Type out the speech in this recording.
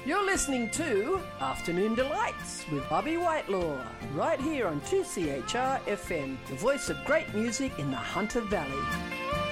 You're listening to Afternoon Delights with Bobby Whitelaw, right here on 2CHR FM, the voice of great music in the Hunter Valley.